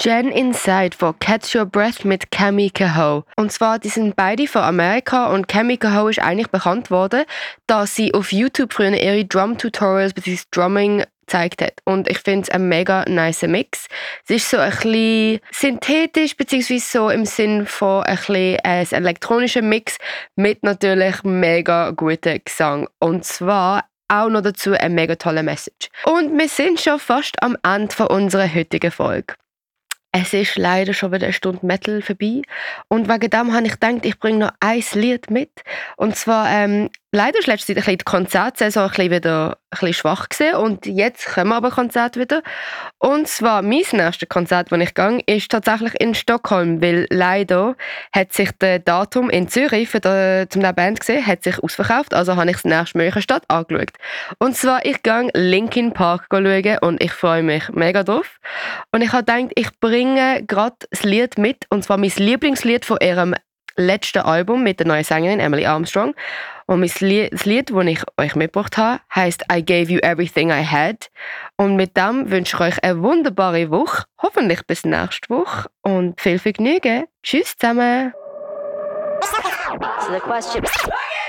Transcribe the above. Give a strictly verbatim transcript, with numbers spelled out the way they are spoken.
Jen Inside von Catch Your Breath mit Kamika Ho. Und zwar, die sind beide von Amerika und Kamika Ho ist eigentlich bekannt worden, dass sie auf YouTube früher ihre Drum-Tutorials bzw. Drumming gezeigt hat. Und ich finde es ein mega nice Mix. Es ist so ein bisschen synthetisch, beziehungsweise so im Sinn von ein bisschen ein elektronischer Mix mit natürlich mega gutem Gesang. Und zwar auch noch dazu eine mega tolle Message. Und wir sind schon fast am Ende von unserer heutigen Folge. Es ist leider schon wieder eine Stunde Metal vorbei. Und wegen dem habe ich gedacht, ich bringe noch ein Lied mit. Und zwar, ähm, leider ist letzte Zeit ein bisschen die Konzertsaison ein bisschen wieder ein bisschen schwach gewesen. Und jetzt kommen aber Konzerte wieder. Und zwar, mein nächstes Konzert, das ich gehe, ist tatsächlich in Stockholm. Weil leider hat sich der Datum in Zürich für die, zum der Band gesehen, hat sich ausverkauft. Also habe ich das nächste mögliche Stadt angeschaut. Und zwar, ich gehe Linkin Park schauen und ich freue mich mega drauf. Und ich habe gedacht, ich bringe gerade das Lied mit. Und zwar mein Lieblingslied von ihrem letzten Album mit der neuen Sängerin Emily Armstrong. Und mein Lied, das Lied, das ich euch mitgebracht habe, heisst I Gave You Everything I Had. Und mit dem wünsche ich euch eine wunderbare Woche. Hoffentlich bis nächste Woche. Und viel Vergnügen. Tschüss zusammen. So the question.